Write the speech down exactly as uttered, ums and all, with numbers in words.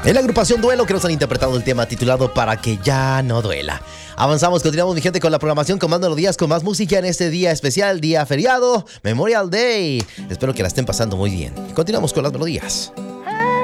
En la agrupación Duelo que nos han interpretado el tema titulado Para que ya no duela. Avanzamos, continuamos mi gente con la programación Comando los Días con más música en este día especial, día feriado, Memorial Day. Espero que la estén pasando muy bien. Continuamos con las melodías.